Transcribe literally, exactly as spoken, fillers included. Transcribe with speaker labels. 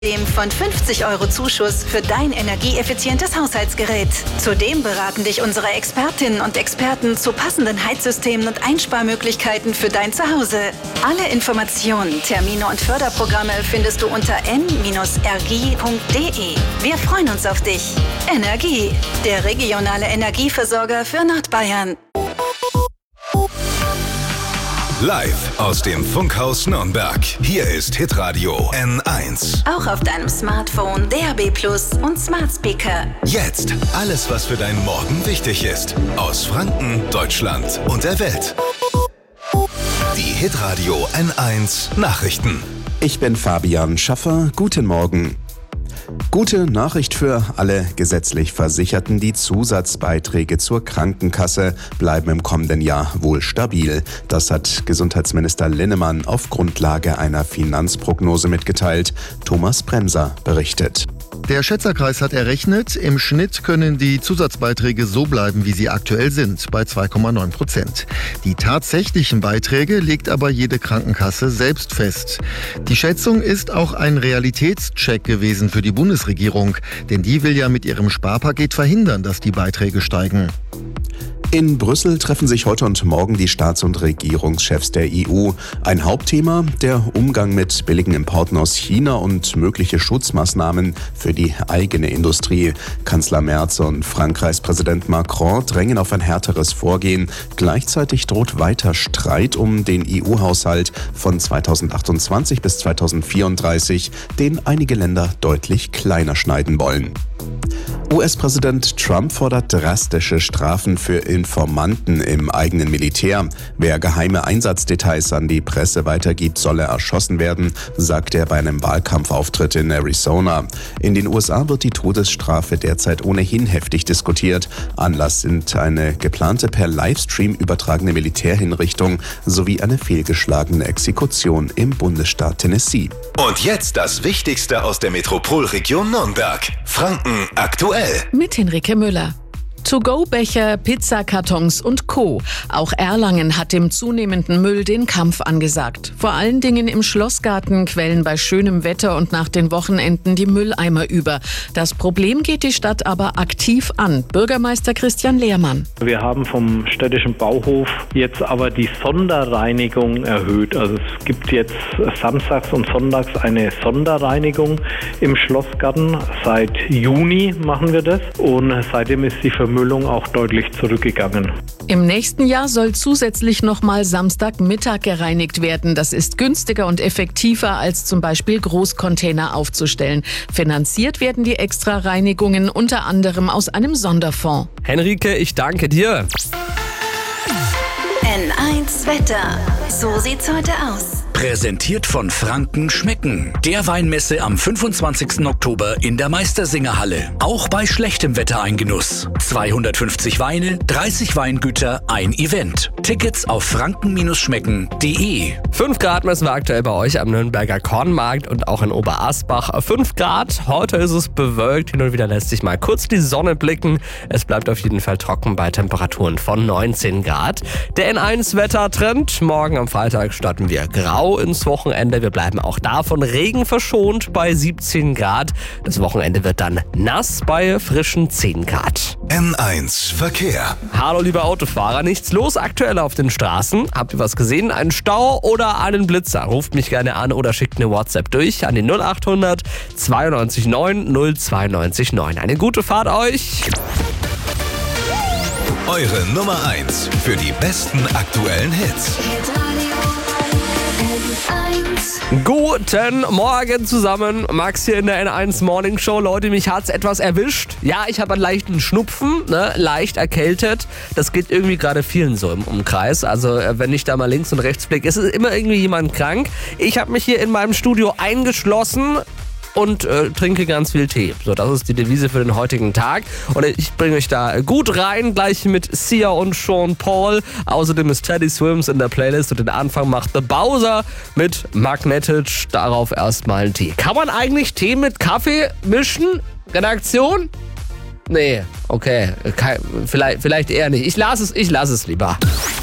Speaker 1: Dem von fünfzig Euro Zuschuss für dein energieeffizientes Haushaltsgerät. Zudem beraten dich unsere Expertinnen und Experten zu passenden Heizsystemen und Einsparmöglichkeiten für dein Zuhause. Alle Informationen, Termine und Förderprogramme findest du unter n Bindestrich r g punkt d e. Wir freuen uns auf dich. Energie, der regionale Energieversorger für Nordbayern.
Speaker 2: Live aus dem Funkhaus Nürnberg. Hier ist Hitradio N eins.
Speaker 1: Auch auf deinem Smartphone, D A B plus und Smart Speaker.
Speaker 2: Jetzt alles, was für deinen Morgen wichtig ist. Aus Franken, Deutschland und der Welt. Die Hitradio N eins Nachrichten.
Speaker 3: Ich bin Fabian Schaffer. Guten Morgen. Gute Nachricht für alle gesetzlich Versicherten. Die Zusatzbeiträge zur Krankenkasse bleiben im kommenden Jahr wohl stabil. Das hat Gesundheitsminister Linnemann auf Grundlage einer Finanzprognose mitgeteilt. Thomas Bremser berichtet.
Speaker 4: Der Schätzerkreis hat errechnet, im Schnitt können die Zusatzbeiträge so bleiben, wie sie aktuell sind, bei zwei Komma neun Prozent. Die tatsächlichen Beiträge legt aber jede Krankenkasse selbst fest. Die Schätzung ist auch ein Realitätscheck gewesen für die Bundesregierung, denn die will ja mit ihrem Sparpaket verhindern, dass die Beiträge steigen.
Speaker 3: In Brüssel treffen sich heute und morgen die Staats- und Regierungschefs der E U. Ein Hauptthema, der Umgang mit billigen Importen aus China und mögliche Schutzmaßnahmen für die eigene Industrie. Kanzler Merz und Frankreichs Präsident Macron drängen auf ein härteres Vorgehen. Gleichzeitig droht weiter Streit um den E U-Haushalt von zweitausendachtundzwanzig bis zweitausendvierunddreißig, den einige Länder deutlich kleiner schneiden wollen. U S-Präsident Trump fordert drastische Strafen für Informanten im eigenen Militär. Wer geheime Einsatzdetails an die Presse weitergibt, solle erschossen werden, sagt er bei einem Wahlkampfauftritt in Arizona. In den U S A wird die Todesstrafe derzeit ohnehin heftig diskutiert. Anlass sind eine geplante per Livestream übertragene Militärhinrichtung sowie eine fehlgeschlagene Exekution im Bundesstaat Tennessee.
Speaker 2: Und jetzt das Wichtigste aus der Metropolregion Nürnberg. Franken aktuell.
Speaker 5: Mit Henrike Müller. To-Go-Becher, Pizzakartons und Co. Auch Erlangen hat dem zunehmenden Müll den Kampf angesagt. Vor allen Dingen im Schlossgarten quellen bei schönem Wetter und nach den Wochenenden die Mülleimer über. Das Problem geht die Stadt aber aktiv an. Bürgermeister Christian Lehrmann.
Speaker 6: Wir haben vom städtischen Bauhof jetzt aber die Sonderreinigung erhöht. Also es gibt jetzt samstags und sonntags eine Sonderreinigung im Schlossgarten. Seit Juni machen wir das und seitdem ist die Vermüllung auch deutlich zurückgegangen.
Speaker 5: Im nächsten Jahr soll zusätzlich nochmal Samstagmittag gereinigt werden. Das ist günstiger und effektiver, als zum Beispiel Großcontainer aufzustellen. Finanziert werden die Extra-Reinigungen unter anderem aus einem Sonderfonds.
Speaker 7: Henrike, ich danke dir.
Speaker 1: N eins Wetter. So sieht's heute aus.
Speaker 8: Präsentiert von Franken Schmecken. Der Weinmesse am fünfundzwanzigsten Oktober in der Meistersingerhalle. Auch bei schlechtem Wetter ein Genuss. zweihundertfünfzig Weine, dreißig Weingüter, ein Event. Tickets auf franken schmecken punkt de.
Speaker 7: fünf Grad messen wir aktuell bei euch am Nürnberger Kornmarkt und auch in Oberasbach. fünf Grad, heute ist es bewölkt, hin und wieder lässt sich mal kurz die Sonne blicken. Es bleibt auf jeden Fall trocken bei Temperaturen von neunzehn Grad. Der N eins Wettertrend, morgen am Freitag starten wir grau ins Wochenende. Wir bleiben auch da von Regen verschont bei siebzehn Grad. Das Wochenende wird dann nass bei frischen zehn Grad.
Speaker 2: N eins Verkehr.
Speaker 7: Hallo liebe Autofahrer, nichts los aktuell auf den Straßen. Habt ihr was gesehen? Einen Stau oder einen Blitzer? Ruft mich gerne an oder schickt eine WhatsApp durch an die null acht hundert zweiundneunzig neun null zweiundneunzig neun. Eine gute Fahrt euch!
Speaker 2: Eure Nummer eins für die besten aktuellen Hits.
Speaker 7: Guten Morgen zusammen, Max hier in der N eins Morning Show. Leute, mich hat's etwas erwischt. Ja, ich habe einen leichten Schnupfen, ne, leicht erkältet. Das geht irgendwie gerade vielen so im Umkreis. Also wenn ich da mal links und rechts blicke, ist immer irgendwie jemand krank. Ich habe mich hier in meinem Studio eingeschlossen und äh, trinke ganz viel Tee. So, das ist die Devise für den heutigen Tag. Und ich bringe euch da gut rein, gleich mit Sia und Sean Paul. Außerdem ist Teddy Swims in der Playlist und den Anfang macht The Bowser mit Magnetic. Darauf erstmal ein Tee. Kann man eigentlich Tee mit Kaffee mischen? Redaktion? Nee, okay. Vielleicht, vielleicht eher nicht. Ich lasse es, ich lasse es lieber.